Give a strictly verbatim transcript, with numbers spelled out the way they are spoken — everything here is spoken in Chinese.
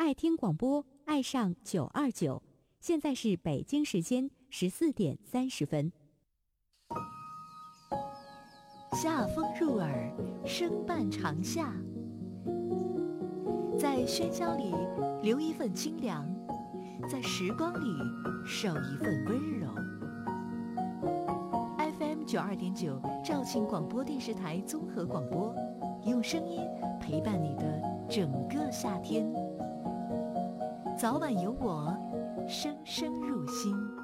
爱听广播，爱上九二九。现在是北京时间十四点三十分。 夏风入耳，声伴长夏。在喧嚣里留一份清凉，在时光里守一份温柔。F M 九二点九，肇庆广播电视台综合广播，用声音陪伴你的整个夏天。早晚有我，声声入心。